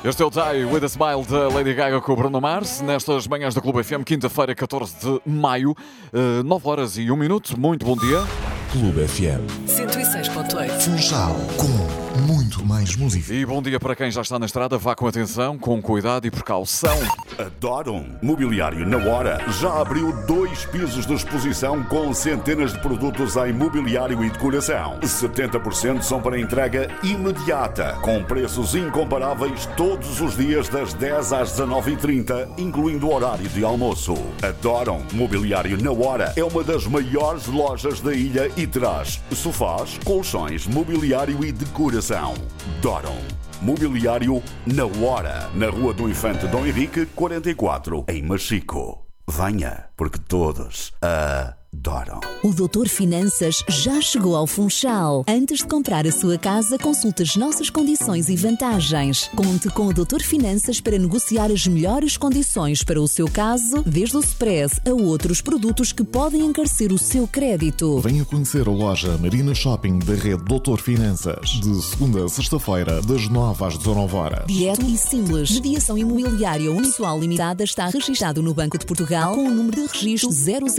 Este é o Die With a Smile da Lady Gaga com o Bruno Mars, nestas manhãs da Clube FM, quinta-feira, 14 de maio, 9 horas e 1 minuto. Muito bom dia. Clube FM 106.8 Funchal, com muito mais música. E bom dia para quem já está na estrada. Vá com atenção, com cuidado e precaução. Adoram Mobiliário na Hora. Já abriu 2 pisos de exposição com centenas de produtos em mobiliário e decoração. 70% são para entrega imediata, com preços incomparáveis todos os dias das 10 às 19h30, incluindo o horário de almoço. Adoram Mobiliário na Hora. É uma das maiores lojas da ilha e traz sofás, colchões, mobiliário e decoração. Adoram Mobiliário na Hora, na Rua do Infante Dom Henrique, 44, em Machico. Venha, porque todos adoram. O Doutor Finanças já chegou ao Funchal. Antes de comprar a sua casa, consulte as nossas condições e vantagens. Conte com o Doutor Finanças para negociar as melhores condições para o seu caso, desde o Express a outros produtos que podem encarecer o seu crédito. Venha conhecer a loja Marina Shopping da rede Doutor Finanças, de segunda a sexta-feira, das 9 às 19 horas. Direto e simples. Mediação imobiliária unipessoal limitada está registado no Banco de Portugal com o número de registro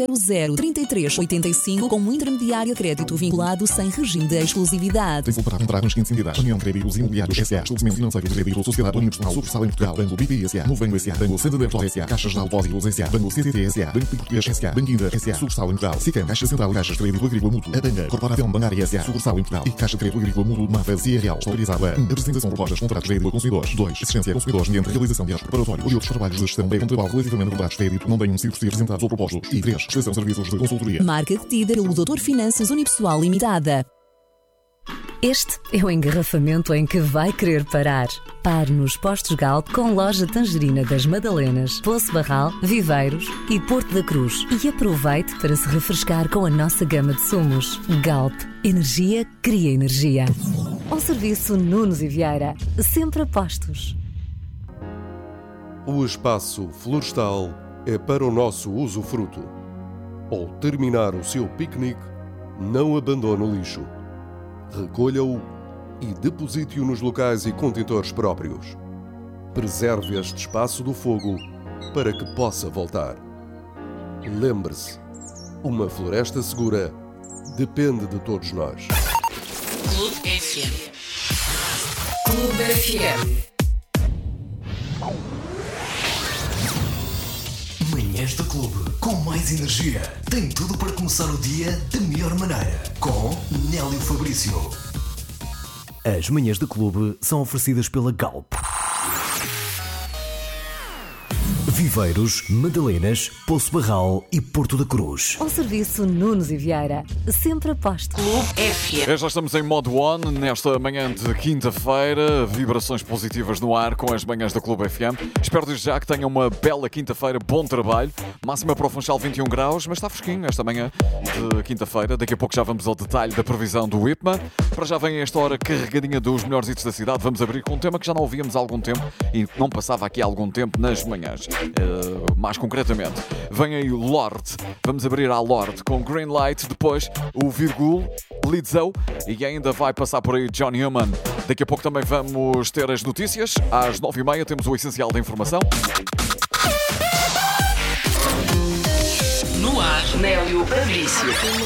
0003385 como intermediário de crédito vinculado sem regime de exclusividade. Tem para comprar nas seguintes entidades: União de Créditos Imobiliários S.A., Estabelecimento Financeiro de Crédito, Sociedade Unipersonal, Sucursal em Portugal, Banco BPI S.A., Novo S.A., Banco Santander S.A., Caixas de Depósitos S.A., Banco CTT S.A., Banco Português S.A., Banco Inter S.A., Sucursal em Portugal, SICAM, Caixa Central, Caixas de Crédito Agrícola Mútuo, Abanga, Corporação Bancária S.A., Sucursal em Portugal e Caixa de Crédito Agrícola Mútuo de Mafra CRL, autorizada a 1. Apresentação de propostas, contratos de crédito a consumidores. 2. Assistência a consumidores mediante realização de atos preparatórios e outros trabalhos de gestão pré-contratual relativamente a contratos de crédito não tenham sido apresentados ou propostos. E 3. Prestação de serviços de consultoria. Marca detida pelo Doutor Finanças Unipessoal Limitada. Este é o engarrafamento em que vai querer parar. Pare nos Postos Galp com loja Tangerina das Madalenas, Poço Barral, Viveiros e Porto da Cruz. E aproveite para se refrescar com a nossa gama de sumos. Galp. Energia cria energia. Ao serviço Nunes e Vieira. Sempre a postos. O espaço florestal é para o nosso usufruto. Ao terminar o seu piquenique, não abandone o lixo. Recolha-o e deposite-o nos locais e contentores próprios. Preserve este espaço do fogo para que possa voltar. Lembre-se, uma floresta segura depende de todos nós. Clube FM. Clube FM. Manhãs do Clube, com mais energia. Tem tudo para começar o dia da melhor maneira. Com Nélio Fabrício. As manhãs do Clube são oferecidas pela Galp. Viveiros, Madalenas, Poço Barral e Porto da Cruz. Ao serviço Nunes e Vieira. Sempre a postos. Clube FM. Já estamos em modo on, nesta manhã de quinta-feira. Vibrações positivas no ar com as manhãs da Clube FM. Espero desde já que tenham uma bela quinta-feira, bom trabalho. Máxima para o Funchal 21 graus, mas está fresquinho esta manhã de quinta-feira. Daqui a pouco já vamos ao detalhe da previsão do IPMA. Para já vem esta hora carregadinha dos melhores hits da cidade. Vamos abrir com um tema que já não ouvíamos há algum tempo e não passava aqui há algum tempo nas manhãs. Mais concretamente, vem aí o Lorde. Vamos abrir à Lorde com Green Light, depois o Virgul, Lizzo e ainda vai passar por aí John Newman. Daqui a pouco também vamos ter as notícias. Às 9h30 temos o essencial da informação. No ar, Nélio Fabrício.